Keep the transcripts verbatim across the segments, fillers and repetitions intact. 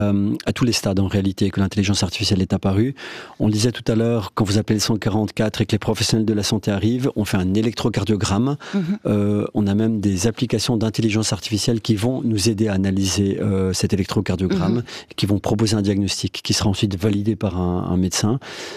Euh, à tous les stades en réalité que l'intelligence artificielle est apparue. On le disait tout à l'heure, quand vous appelez le cent quarante-quatre et que les professionnels de la santé arrivent, on fait un électrocardiogramme. Mm-hmm. euh, on a même des applications d'intelligence artificielle qui vont nous aider à analyser euh, cet électrocardiogramme, mm-hmm. qui vont proposer un diagnostic qui sera ensuite validé par un, un médecin.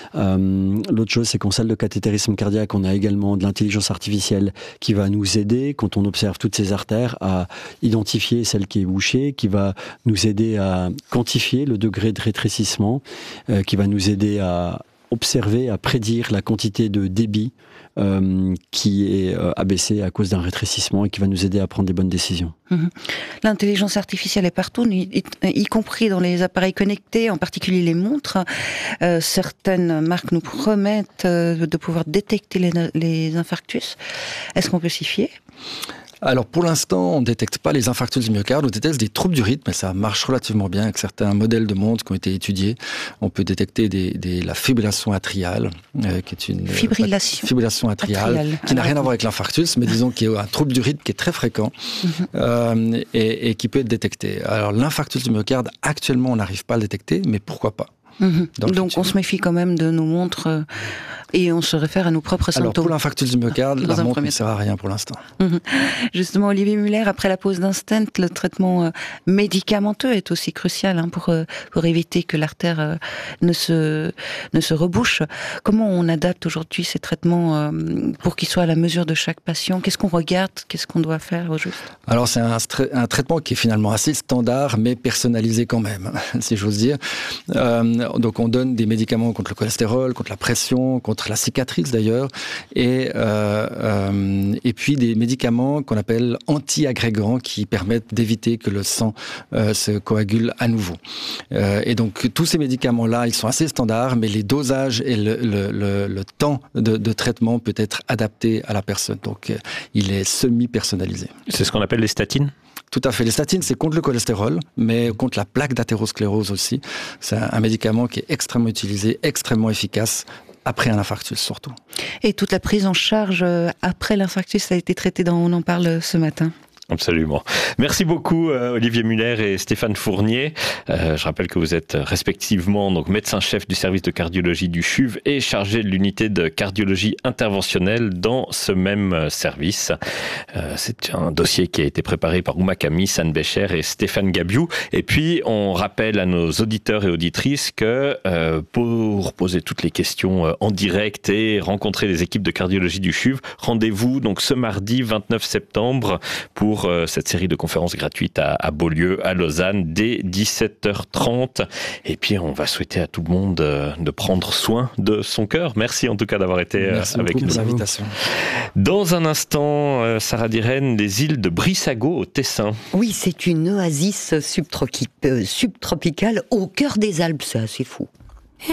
Euh, l'autre chose, c'est qu'en salle de cathétérisme cardiaque, on a également de l'intelligence artificielle qui va nous aider, quand on observe toutes ces artères, à identifier celle qui est bouchée, qui va nous aider à quantifier le degré de rétrécissement, euh, qui va nous aider à observer, à prédire la quantité de débit euh, qui est euh, abaissée à cause d'un rétrécissement et qui va nous aider à prendre des bonnes décisions. Mmh. L'intelligence artificielle est partout, y, y compris dans les appareils connectés, en particulier les montres. Euh, certaines marques nous promettent euh, de pouvoir détecter les, les infarctus. Est-ce qu'on peut s'y fier ? Alors pour l'instant, on ne détecte pas les infarctus du myocarde, on détecte des troubles du rythme, et ça marche relativement bien avec certains modèles de montres qui ont été étudiés. On peut détecter des, des, la fibrillation atriale, euh, qui est une fibrillation, euh, fibrillation atriale, atriale, qui n'a rien à voir avec l'infarctus, mais disons qu'il y a un trouble du rythme qui est très fréquent mm-hmm. euh, et, et qui peut être détecté. Alors l'infarctus du myocarde, actuellement, on n'arrive pas à le détecter, mais pourquoi pas ? Mmh. Donc on se méfie quand même de nos montres euh, et on se réfère à nos propres symptômes. Alors pour l'infarctus du myocarde, la montre ne sert à rien pour l'instant. Mmh. Justement, Olivier Muller, après la pose d'un stent, le traitement euh, médicamenteux est aussi crucial hein, pour, euh, pour éviter que l'artère euh, ne, se, ne se rebouche. Comment on adapte aujourd'hui ces traitements euh, pour qu'ils soient à la mesure de chaque patient ? Qu'est-ce qu'on regarde ? Qu'est-ce qu'on doit faire au juste ? Alors c'est un, un traitement qui est finalement assez standard mais personnalisé quand même, si j'ose dire. Euh, Donc on donne des médicaments contre le cholestérol, contre la pression, contre la cicatrice d'ailleurs, et, euh, euh, et puis des médicaments qu'on appelle anti-agrégants qui permettent d'éviter que le sang euh, se coagule à nouveau. Euh, et donc tous ces médicaments-là, ils sont assez standards, mais les dosages et le, le, le, le temps de, de traitement peut être adapté à la personne. Donc euh, il est semi-personnalisé. C'est ce qu'on appelle les statines ? Tout à fait. Les statines, c'est contre le cholestérol, mais contre la plaque d'athérosclérose aussi. C'est un médicament qui est extrêmement utilisé, extrêmement efficace, après un infarctus surtout. Et toute la prise en charge après l'infarctus a été traitée dans On en parle ce matin. Absolument. Merci beaucoup euh, Olivier Muller et Stéphane Fournier. Euh, je rappelle que vous êtes respectivement donc médecin-chef du service de cardiologie du C H U V et chargé de l'unité de cardiologie interventionnelle dans ce même service. Euh, c'est un dossier qui a été préparé par Ouma Kami, Anne Bécher et Stéphane Gabiou. Et puis on rappelle à nos auditeurs et auditrices que euh, pour poser toutes les questions en direct et rencontrer les équipes de cardiologie du C H U V, rendez-vous donc ce mardi vingt-neuf septembre pour pour cette série de conférences gratuites à, à Beaulieu, à Lausanne, dès dix-sept heures trente. Et puis, on va souhaiter à tout le monde de prendre soin de son cœur. Merci en tout cas d'avoir été Merci avec nous. Merci beaucoup pour l'invitation. Dans un instant, Sarah Dirène, les îles de Brissago au Tessin. Oui, c'est une oasis subtropi- euh, subtropicale au cœur des Alpes. C'est assez fou.